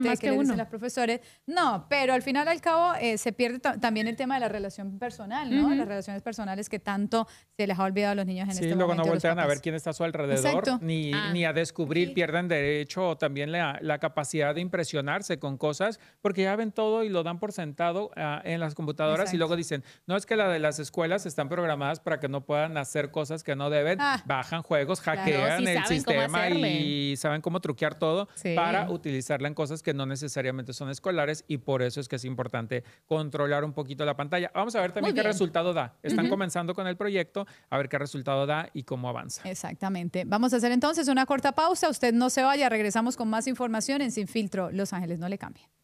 más que que le dicen uno. los profesores. No, pero al final al cabo se pierde también el tema de la relación personal, ¿no? Las relaciones personales que tanto se les ha olvidado a los niños en Sí, este luego momento. no a los voltean a ver papás. quién está a su alrededor, Exacto. ni a descubrir, Sí. pierden derecho o también la capacidad de impresionarse con cosas, porque ya ven todo y lo dan por sentado en las computadoras y Exacto. luego dicen, no es que la de las escuelas están programadas para que no puedan hacer cosas que no deben, Ah. bajan juegos, Claro. hackean No, sí el saben cómo sistema hacerle. y saben cómo truquear todo Sí. para utilizarla en cosas que no necesariamente son escolares y por eso es que es importante controlar un poquito la pantalla. Vamos a ver también Muy qué bien. resultado da. Están comenzando con el proyecto, a ver qué resultado da y cómo avanza. Exactamente. Vamos a hacer entonces una corta pausa. Usted no se vaya, regresamos con más información en Sin Filtro. Los Ángeles no le cambien.